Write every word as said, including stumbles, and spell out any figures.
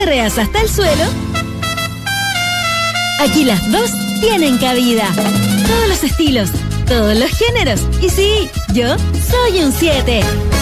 Reas hasta el suelo. Aquí las dos tienen cabida. Todos los estilos, todos los géneros. Y sí, yo soy un siete.